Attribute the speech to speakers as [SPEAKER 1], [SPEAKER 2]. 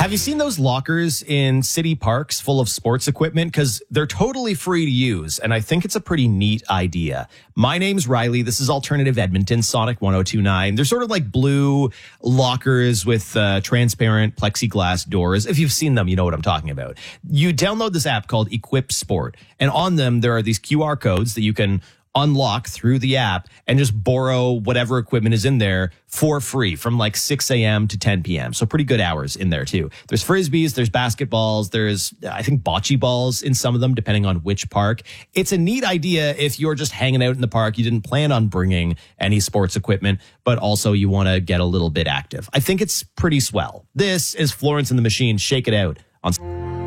[SPEAKER 1] Have you seen those lockers in city parks full of sports equipment? Because they're totally free to use, and I think it's a pretty neat idea. My name's Riley. This is Alternative Edmonton, Sonic 102.9. They're sort of like blue lockers with transparent plexiglass doors. If you've seen them, you know what I'm talking about. You download this app called Equip Sport, and on them there are these QR codes that you can unlock through the app and just borrow whatever equipment is in there for free from like 6 a.m. to 10 p.m. So pretty good hours in there too. There's frisbees, there's basketballs, there's I think bocce balls in some of them depending on which park. It's a neat idea if you're just hanging out in the park, you didn't plan on bringing any sports equipment, but also you want to get a little bit active. I think it's pretty swell. This is Florence and the Machine, Shake It Out on